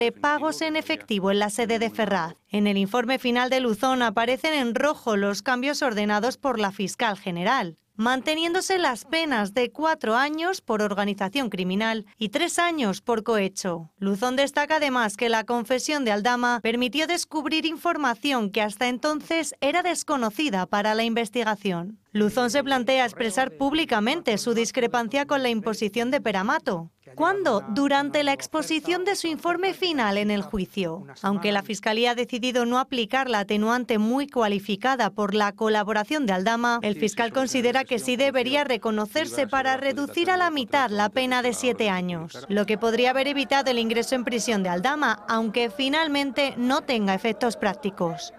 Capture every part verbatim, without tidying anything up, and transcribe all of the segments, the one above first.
de pagos en efectivo en la sede de Ferraz. En el informe final de Luzón aparecen en rojo los cambios ordenados por la fiscal general, manteniéndose las penas de cuatro años por organización criminal y tres años por cohecho. Luzón destaca además que la confesión de Aldama permitió descubrir información que hasta entonces era desconocida para la investigación. Luzón se plantea expresar públicamente su discrepancia con la imposición de Peramato. ¿Cuándo? Durante la exposición de su informe final en el juicio. Aunque la Fiscalía ha decidido no aplicar la atenuante muy cualificada por la colaboración de Aldama, el fiscal considera que sí debería reconocerse para reducir a la mitad la pena de siete años, lo que podría haber evitado el ingreso en prisión de Aldama, aunque finalmente no tenga efectos prácticos.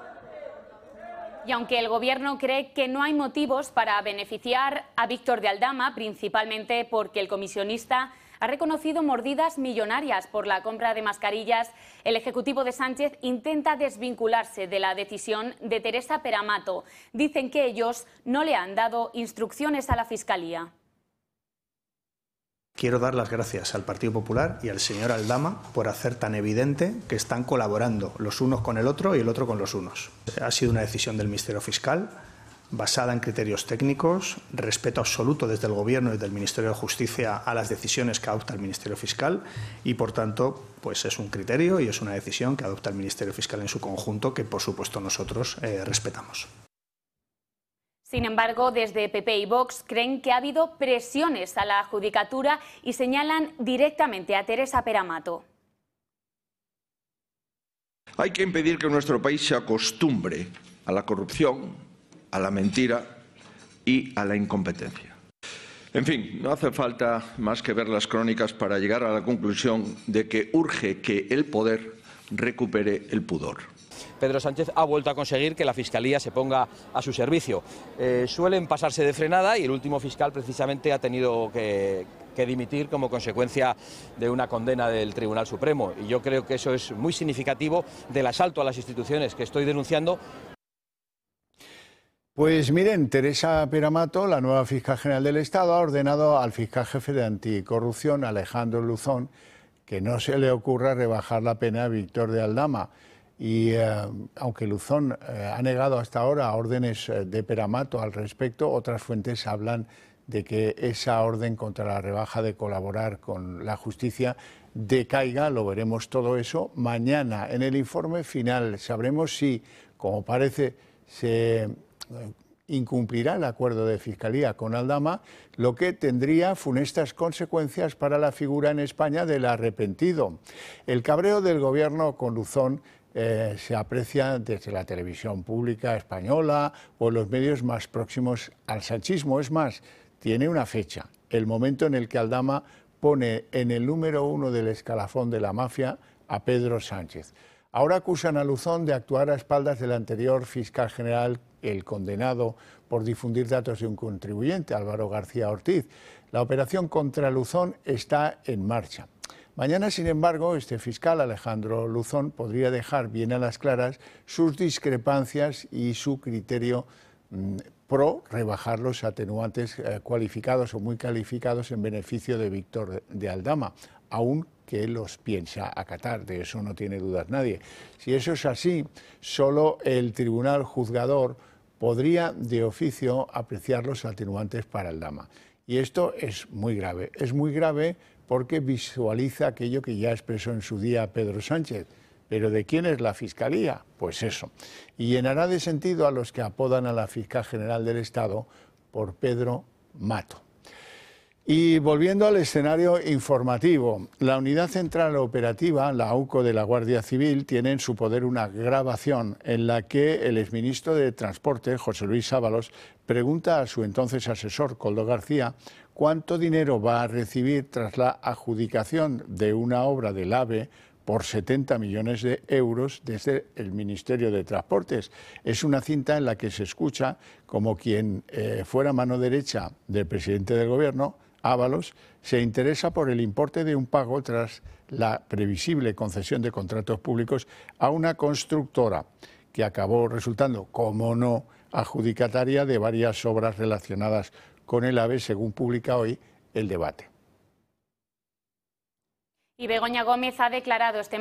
Y aunque el Gobierno cree que no hay motivos para beneficiar a Víctor de Aldama, principalmente porque el comisionista ha reconocido mordidas millonarias por la compra de mascarillas, el Ejecutivo de Sánchez intenta desvincularse de la decisión de Teresa Peramato. Dicen que ellos no le han dado instrucciones a la Fiscalía. Quiero dar las gracias al Partido Popular y al señor Aldama por hacer tan evidente que están colaborando los unos con el otro y el otro con los unos. Ha sido una decisión del Ministerio Fiscal basada en criterios técnicos, respeto absoluto desde el Gobierno y del Ministerio de Justicia a las decisiones que adopta el Ministerio Fiscal y, por tanto, pues es un criterio y es una decisión que adopta el Ministerio Fiscal en su conjunto que, por supuesto, nosotros eh, respetamos. Sin embargo, desde P P y Vox creen que ha habido presiones a la Judicatura y señalan directamente a Teresa Peramato. Hay que impedir que nuestro país se acostumbre a la corrupción, a la mentira y a la incompetencia. En fin, no hace falta más que ver las crónicas para llegar a la conclusión de que urge que el poder recupere el pudor. Pedro Sánchez ha vuelto a conseguir que la Fiscalía se ponga a su servicio. Eh, suelen pasarse de frenada y el último fiscal precisamente ha tenido que, que dimitir como consecuencia de una condena del Tribunal Supremo. Y yo creo que eso es muy significativo del asalto a las instituciones que estoy denunciando. Pues miren, Teresa Peramato, la nueva fiscal general del Estado, ha ordenado al fiscal jefe de anticorrupción, Alejandro Luzón, que no se le ocurra rebajar la pena a Víctor de Aldama. Y eh, aunque Luzón eh, ha negado hasta ahora órdenes de Peramato al respecto, otras fuentes hablan de que esa orden contra la rebaja de colaborar con la justicia decaiga. Lo veremos todo eso mañana. En el informe final sabremos si, como parece, se incumplirá el acuerdo de Fiscalía con Aldama, lo que tendría funestas consecuencias para la figura en España del arrepentido. El cabreo del Gobierno con Luzón Eh, se aprecia desde la televisión pública española o los medios más próximos al sanchismo. Es más, tiene una fecha, el momento en el que Aldama pone en el número uno del escalafón de la mafia a Pedro Sánchez. Ahora acusan a Luzón de actuar a espaldas del anterior fiscal general, el condenado por difundir datos de un contribuyente, Álvaro García Ortiz. La operación contra Luzón está en marcha. Mañana, sin embargo, este fiscal, Alejandro Luzón, podría dejar bien a las claras sus discrepancias y su criterio mmm, pro rebajar los atenuantes eh, cualificados o muy calificados en beneficio de Víctor de Aldama, aun que los piensa acatar, de eso no tiene dudas nadie. Si eso es así, solo el tribunal juzgador podría de oficio apreciar los atenuantes para Aldama. Y esto es muy grave, es muy grave porque visualiza aquello que ya expresó en su día Pedro Sánchez. ¿Pero de quién es la Fiscalía? Pues eso. Y llenará de sentido a los que apodan a la fiscal general del Estado por Pedro Mato. Y volviendo al escenario informativo, la Unidad Central Operativa, la AUCO de la Guardia Civil, tiene en su poder una grabación en la que el exministro de Transporte, José Luis Ábalos, pregunta a su entonces asesor, Koldo García, cuánto dinero va a recibir tras la adjudicación de una obra del AVE por setenta millones de euros desde el Ministerio de Transportes. Es una cinta en la que se escucha como quien eh, fuera mano derecha del presidente del Gobierno, Ábalos, se interesa por el importe de un pago tras la previsible concesión de contratos públicos a una constructora que acabó resultando, como no, adjudicataria de varias obras relacionadas con el AVE, según publica hoy El Debate. Y Begoña Gómez ha declarado este